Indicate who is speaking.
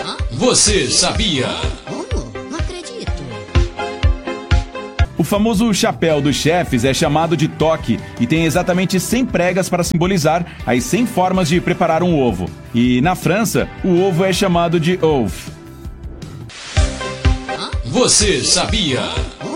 Speaker 1: Você sabia?
Speaker 2: Não acredito.
Speaker 3: O famoso chapéu dos chefes é chamado de toque e tem exatamente 100 pregas para simbolizar as 100 formas de preparar um ovo. E na França, o ovo é chamado de œuf.
Speaker 1: Você sabia?